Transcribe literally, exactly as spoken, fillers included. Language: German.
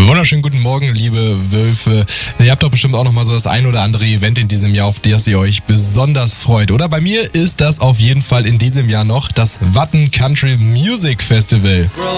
Wunderschönen guten Morgen, liebe Wölfe. Ihr habt doch bestimmt auch noch mal so das ein oder andere Event in diesem Jahr, auf das ihr euch besonders freut, oder? Bei mir ist das auf jeden Fall in diesem Jahr noch das Watten Country Music Festival.